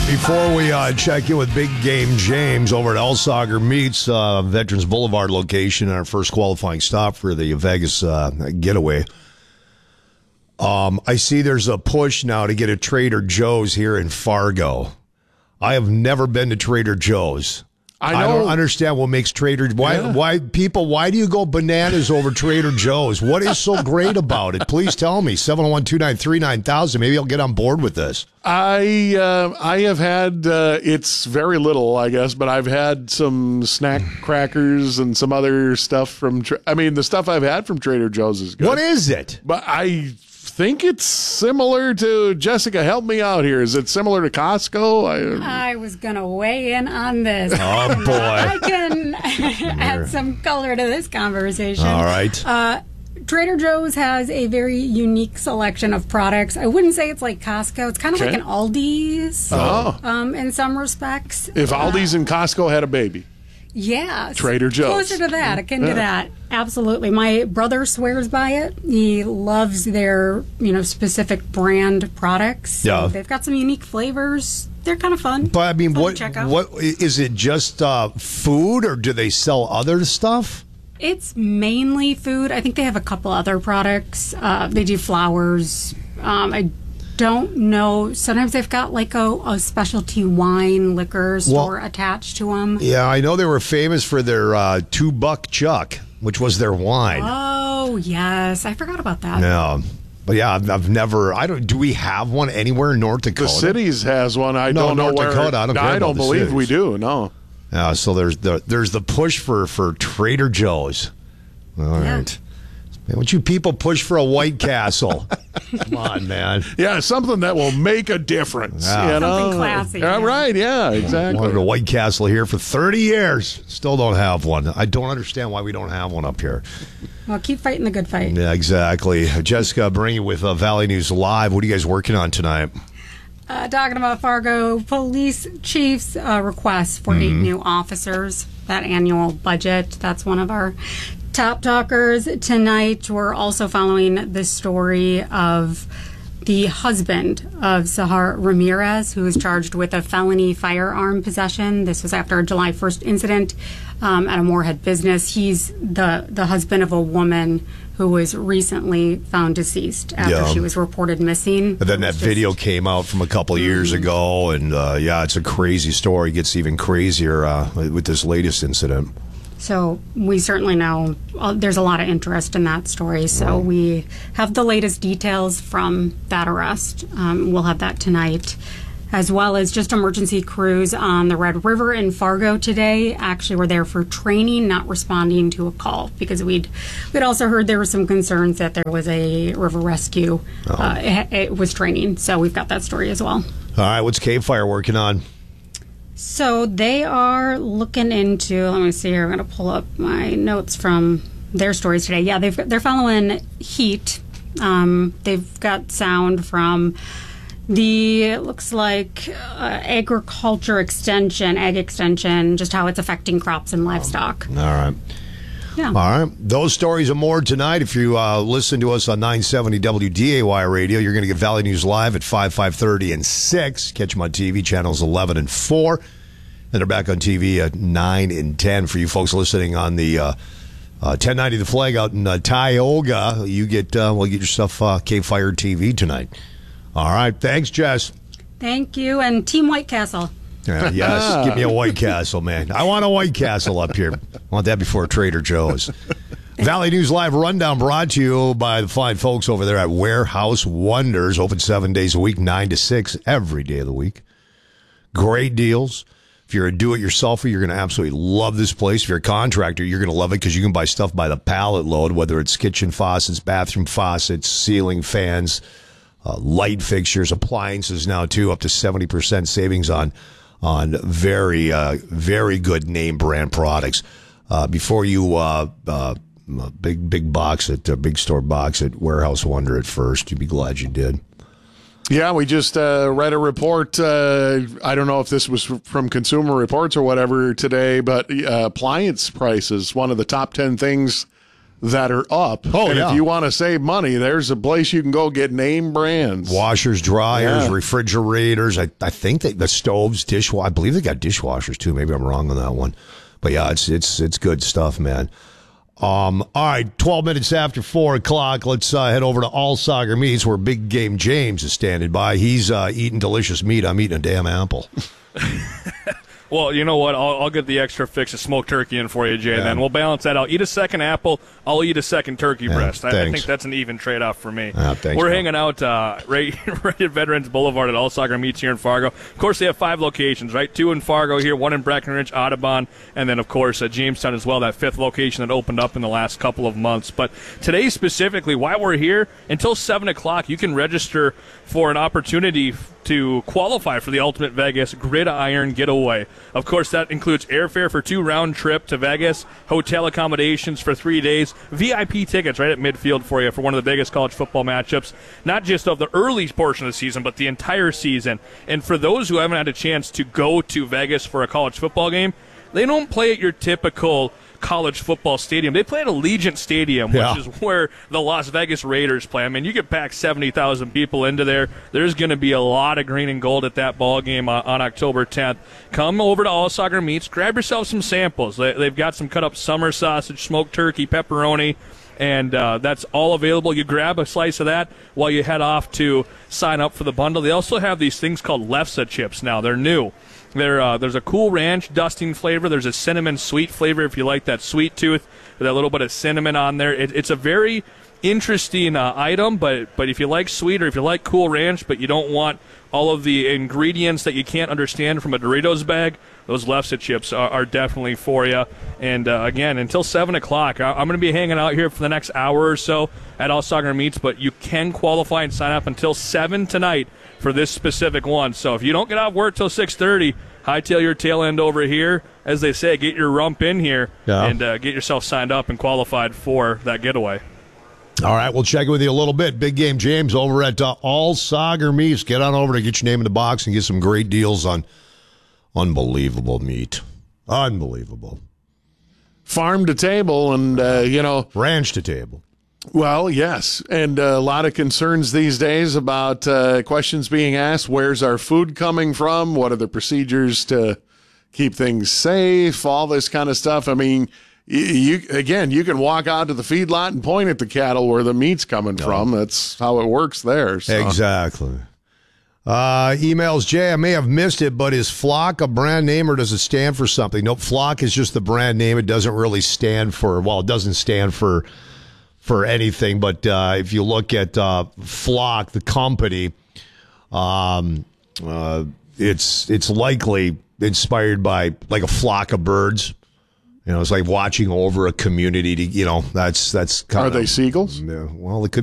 Before we check in with Big Game James over at Alsager Meats, Veterans Boulevard location, our first qualifying stop for the Vegas getaway. I see there's a push now to get a Trader Joe's here in Fargo. I have never been to Trader Joe's. I don't understand what makes Trader. Why do you go bananas over Trader Joe's? What is so great about it? Please tell me. 701-293-9000. Maybe I'll get on board with this. I have had it's very little, I guess, but I've had some snack crackers and some other stuff from. The stuff I've had from Trader Joe's is good. What is it? But I think it's similar to, Jessica, help me out here. Is it similar to Costco? I was going to weigh in on this. Oh, boy. I can add some color to this conversation. All right. Trader Joe's has a very unique selection of products. I wouldn't say it's like Costco. It's kind of like an Aldi's in some respects. If Aldi's and Costco had a baby. Yeah. Trader Joe's. Closer to that. Akin to that. Absolutely. My brother swears by it. He loves their, specific brand products. Yeah. They've got some unique flavors. They're kind of fun. But, what is it, just food, or do they sell other stuff? It's mainly food. I think they have a couple other products. They do flowers. I don't know. Sometimes they've got like a specialty wine liquor store attached to them. Yeah, I know they were famous for their $2 Chuck, which was their wine. Oh, yes. I forgot about that. Yeah. But yeah, I've never. Do we have one anywhere in North Dakota? The Cities has one. I don't know where. Dakota. I don't believe we do. No. Yeah. So there's the push for Trader Joe's. All right. Man, would you people push for a White Castle? Come on, man. Yeah, something that will make a difference. Yeah. Something classy. Yeah, right, yeah, exactly. Wanted a White Castle here for 30 years. Still don't have one. I don't understand why we don't have one up here. Well, keep fighting the good fight. Yeah, exactly. Jessica, bring you with Valley News Live. What are you guys working on tonight? Talking about Fargo Police Chief's request for 8 new officers. That annual budget, that's one of our top talkers tonight. We're also following the story of the husband of Sahar Ramirez, who is charged with a felony firearm possession. This was after a July 1st incident at a Moorhead business. He's the husband of a woman who was recently found deceased after she was reported missing. And then that video came out from a couple of years ago, and it's a crazy story. It gets even crazier with this latest incident. So we certainly know there's a lot of interest in that story. So we have the latest details from that arrest. We'll have that tonight, as well as just emergency crews on the Red River in Fargo today. Actually, we're there for training, not responding to a call, because we'd also heard there were some concerns that there was a river rescue. It was training, so we've got that story as well. All right, what's Cave Fire working on? So they are looking into, let me see here, I'm going to pull up my notes from their stories today. Yeah, they're following heat. They've got sound from it looks like agriculture extension, ag extension, just how it's affecting crops and livestock. All right. Yeah. All right. Those stories and more tonight. If you listen to us on 970 WDAY Radio, you're going to get Valley News Live at 5, 5:30, and 6. Catch them on TV, channels 11 and 4. And they're back on TV at 9 and 10. For you folks listening on the 1090 The Flag out in Tioga, you get yourself Cave Fire TV tonight. All right. Thanks, Jess. Thank you. And Team White Castle. Yes, give me a White Castle, man. I want a White Castle up here. I want that before Trader Joe's. Valley News Live Rundown brought to you by the fine folks over there at Warehouse Wonders. Open 7 days a week, 9 to 6, every day of the week. Great deals. If you're a do-it-yourselfer, you're going to absolutely love this place. If you're a contractor, you're going to love it because you can buy stuff by the pallet load, whether it's kitchen faucets, bathroom faucets, ceiling fans, light fixtures, appliances now, too, up to 70% savings on very, very good name brand products. Before you big box at big store box at Warehouse Wonder at first, you'd be glad you did. Yeah, we just read a report. I don't know if this was from Consumer Reports or whatever today, but appliance prices, one of the top 10 things that are up. Oh, and yeah. if you want to save money, there's a place you can go get name brands. Washers, dryers, Yeah. refrigerators. I think the stoves, I believe they got dishwashers too. Maybe I'm wrong on that one. But yeah, it's good stuff, man. All right, 12 minutes after 4 o'clock. Let's head over to All Soccer Meats, where Big Game James is standing by. He's eating delicious meat. I'm eating a damn apple. Well, you know what? I'll get the extra fix of smoked turkey in for you, Jay. Yeah. Then we'll balance that out. Eat a second apple. I'll eat a second turkey breast. I thanks. think that's an even trade-off for me. Thanks, We're man. hanging out right at Veterans Boulevard at All Soccer Meats here in Fargo. Of course, they have 5 locations, right? 2 in Fargo here, 1 in Breckenridge, Audubon, and then, of course, Jamestown as well, that 5th location that opened up in the last couple of months. But today specifically, while we're here, until 7 o'clock, you can register for an opportunity to qualify for the Ultimate Vegas Gridiron Getaway. Of course, that includes airfare for 2 round trip to Vegas, hotel accommodations for 3 days, VIP tickets right at midfield for you for one of the biggest college football matchups, not just of the early portion of the season, but the entire season. And for those who haven't had a chance to go to Vegas for a college football game, they don't play at your typical college football stadium. They play at Allegiant Stadium, which Yeah. is where the Las Vegas Raiders play. I mean, you could pack 70,000 people into there. There's going to be a lot of green and gold at that ball game on October 10th. Come over to All Soccer Meats. Grab yourself some samples. They've got some cut-up summer sausage, smoked turkey, pepperoni, and that's all available. You grab a slice of that while you head off to sign up for the bundle. They also have these things called Lefse chips now. They're new. There's a Cool Ranch dusting flavor. There's a cinnamon sweet flavor if you like that sweet tooth with that little bit of cinnamon on there. It's a very interesting item, but if you like sweet or if you like Cool Ranch but you don't want all of the ingredients that you can't understand from a Doritos bag, those Lefse chips are definitely for you. And again, until 7 o'clock, I'm going to be hanging out here for the next hour or so at All Soccer Meats, but you can qualify and sign up until 7 tonight for this specific one. So if you don't get off work till 6:30, hightail your tail end over here. As they say, get your rump in here and get yourself signed up and qualified for that getaway. All right, we'll check in with you a little bit. Big Game James over at All Soccer Meats. Get on over to get your name in the box and get some great deals on unbelievable meat. Unbelievable. Farm to table, and, Ranch to table. well, yes. And a lot of concerns these days about questions being asked. Where's our food coming from? What are the procedures to keep things safe? All this kind of stuff. I mean, you can walk out to the feedlot and point at the cattle where the meat's coming from. That's how it works there. So. Exactly. Emails, Jay, I may have missed it, but is Flock a brand name or does it stand for something? Nope, Flock is just the brand name. It doesn't really stand for, it doesn't stand for anything. But if you look at Flock, the company, it's likely inspired by like a flock of birds. It's like watching over a community. That's kind Are of. they seagulls? Yeah, well, it could